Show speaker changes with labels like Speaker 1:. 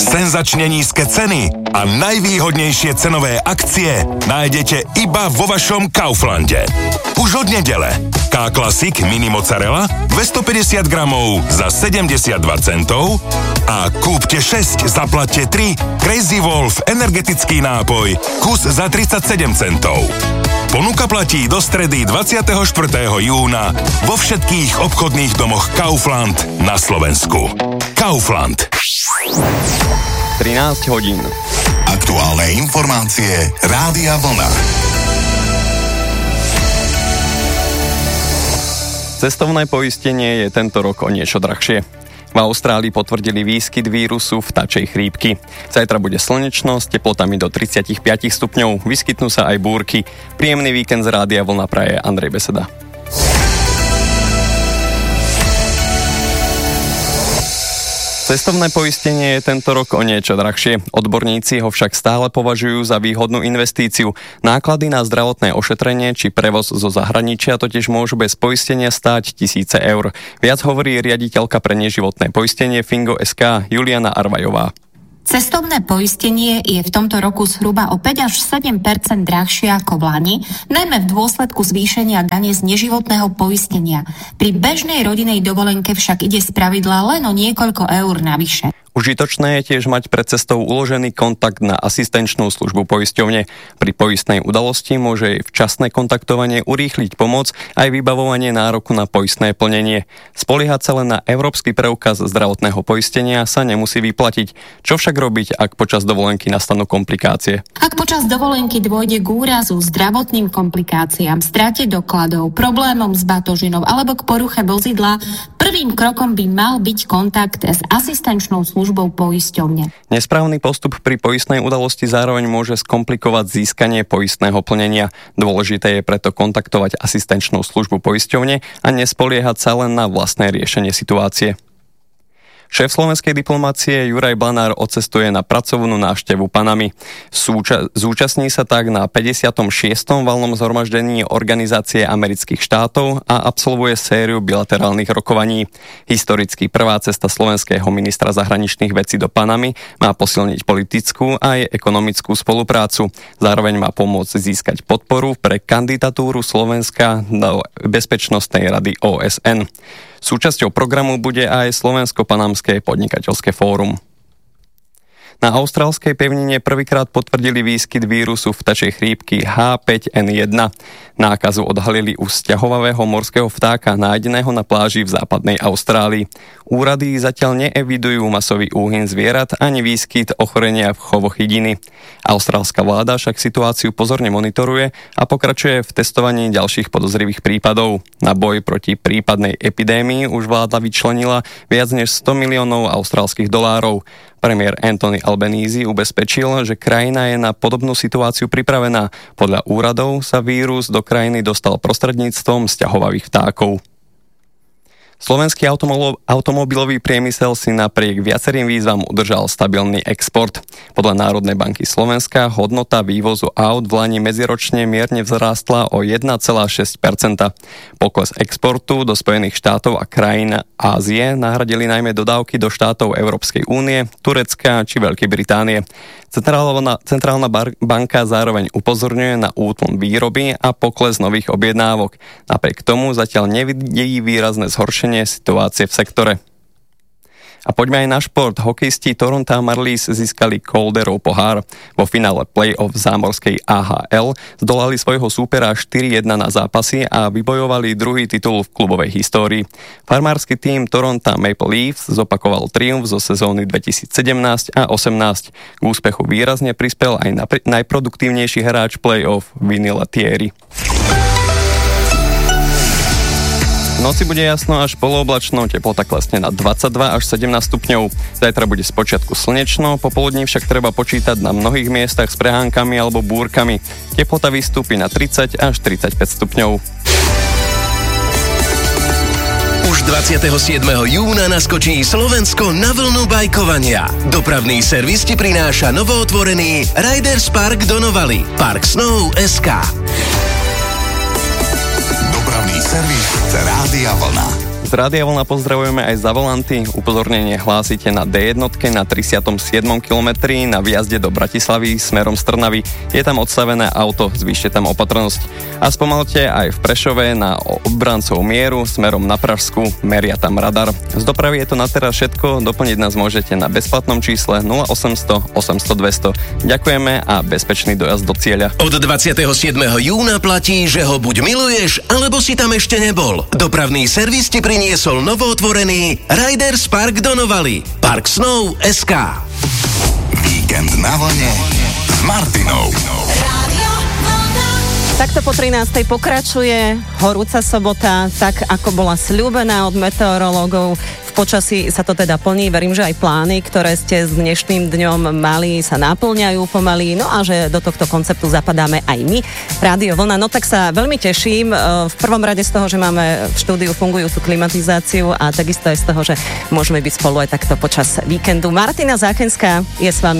Speaker 1: Senzačne nízke ceny a najvýhodnejšie cenové akcie nájdete iba vo vašom Kauflande. Už od nedele. K-Classic Mini Mozzarella 250 gramov za 72 centov a kúpte 6, zaplatte 3 Crazy Wolf energetický nápoj kus za 37 centov. Ponuka platí do stredy 24. júna vo všetkých obchodných domoch Kaufland na Slovensku. Kaufland.
Speaker 2: 13 hodín.
Speaker 3: Aktuálne informácie Rádia Vlna.
Speaker 2: Cestovné poistenie je tento rok o niečo drahšie. V Austrálii potvrdili výskyt vírusu vtáčej chrípky. Zajtra bude slnečno s teplotami do 35 stupňov, vyskytnú sa aj búrky. Príjemný víkend z Rádia Vlna praje Andrej Beseda. Cestovné poistenie je tento rok o niečo drahšie. Odborníci ho však stále považujú za výhodnú investíciu. Náklady na zdravotné ošetrenie či prevoz zo zahraničia totiž môžu bez poistenia stáť tisíce eur. Viac hovorí riaditeľka pre neživotné poistenie Fingo.sk Juliana Arvajová.
Speaker 4: Cestovné poistenie je v tomto roku zhruba o 5 až 7% drahšie ako v lani, najmä v dôsledku zvýšenia dane z neživotného poistenia. Pri bežnej rodinej dovolenke však ide spravidla len o niekoľko eur navyše.
Speaker 2: Užitočné je tiež mať pred cestou uložený kontakt na asistenčnú službu poisťovne. Pri poistnej udalosti môže jej včasné kontaktovanie urýchliť pomoc aj vybavovanie nároku na poistné plnenie. Spoliehať sa len na európsky preukaz zdravotného poistenia sa nemusí vyplatiť. Čo však robiť, ak počas dovolenky nastanú komplikácie?
Speaker 4: Ak počas dovolenky dôjde k úrazu, zdravotným komplikáciám, strate dokladov, problémom s batožinou alebo k poruche vozidla, prvým krokom by mal byť kontakt s asistenčnou službou poisťovne.
Speaker 2: Nesprávny postup pri poistnej udalosti zároveň môže skomplikovať získanie poistného plnenia. Dôležité je preto kontaktovať asistenčnú službu poisťovne a nespoliehať sa len na vlastné riešenie situácie. Šéf slovenskej diplomácie Juraj Blanár odcestuje na pracovnú návštevu Panamy. Zúčastní sa tak na 56. valnom zhromaždení Organizácie amerických štátov a absolvuje sériu bilaterálnych rokovaní. Historicky prvá cesta slovenského ministra zahraničných vecí do Panamy má posilniť politickú a aj ekonomickú spoluprácu. Zároveň má pomôcť získať podporu pre kandidatúru Slovenska do Bezpečnostnej rady OSN. Súčasťou programu bude aj Slovensko-panamské podnikateľské fórum. Na austrálskej pevnine prvýkrát potvrdili výskyt vírusu vtáčej chrípky H5N1. Nákazu odhalili u sťahovavého morského vtáka nájdeného na pláži v západnej Austrálii. Úrady zatiaľ neevidujú masový úhyn zvierat ani výskyt ochorenia v chovoch hydiny. Austrálska vláda však situáciu pozorne monitoruje a pokračuje v testovaní ďalších podozrivých prípadov. Na boj proti prípadnej epidémii už vláda vyčlenila viac než 100 miliónov austrálskych dolárov. Premiér Anthony Albanese ubezpečil, že krajina je na podobnú situáciu pripravená. Podľa úradov sa vírus do krajiny dostal prostredníctvom sťahovavých vtákov. Slovenský automobilový priemysel si napriek viacerým výzvam udržal stabilný export. Podľa Národnej banky Slovenska hodnota vývozu aut v lani medziročne mierne vzrástla o 1,6%. Pokles exportu do Spojených štátov a krajín Ázie nahradili najmä dodávky do štátov Európskej únie, Turecka či Veľkej Británie. Centrálna banka zároveň upozorňuje na útlm výroby a pokles nových objednávok. Napriek tomu zatiaľ nevidí výrazné zhoršenie situácie v sektore. A poďme aj na šport. Hokejisti Toronto Marlies získali Calderov pohár. Vo finále play-off zámorskej AHL zdolali svojho súpera 4-1 na zápasy a vybojovali druhý titul v klubovej histórii. Farmársky tím Toronto Maple Leafs zopakoval triumf zo sezóny 2017 a 2018. K úspechu výrazne prispel aj najproduktívnejší hráč play-off Vinny Lettieri. V noci bude jasno až polooblačno, teplota klesne na 22 až 17 stupňov. Zajtra bude spočiatku slnečno, popoludní však treba počítať na mnohých miestach s prehánkami alebo búrkami. Teplota vystúpi na 30 až 35 stupňov.
Speaker 5: Už 27. júna naskočí Slovensko na vlnu bajkovania. Dopravný servis ti prináša novootvorený Riders Park do Novaly. Park Snow.sk.
Speaker 3: Dopravný servis Rádia Vlna.
Speaker 2: Z Rádia Vlna pozdravujeme aj za volanty. Upozornenie hlásite na D1 na 37. kilometri na výjazde do Bratislavy smerom z Trnavy. Je tam odstavené auto, zvýšte tam opatrnosť. A spomalte aj v Prešove na obrancov Mieru smerom na Pražsku, meria tam radar. Z dopravy je to na teraz všetko, doplniť nás môžete na bezplatnom čísle 0800 800 200. Ďakujeme a bezpečný dojazd do cieľa.
Speaker 5: Od 27. júna platí, že ho buď miluješ, alebo si tam ešte nebol. Dopravný servis ti priniesol novootvorený Riders Park Donovali. Park Snow SK.
Speaker 3: Víkend na vlne s Martinou.
Speaker 6: Takto po 13. pokračuje horúca sobota, tak ako bola sľúbená od meteorológov. V počasí sa to teda plní, verím, že aj plány, ktoré ste s dnešným dňom mali, sa naplňajú pomaly, no a že do tohto konceptu zapadáme aj my. Rádio Vlna, no tak sa veľmi teším. V prvom rade z toho, že máme v štúdiu fungujúcu klimatizáciu a takisto aj z toho, že môžeme byť spolu aj takto počas víkendu. Martina Záchenská je s vami.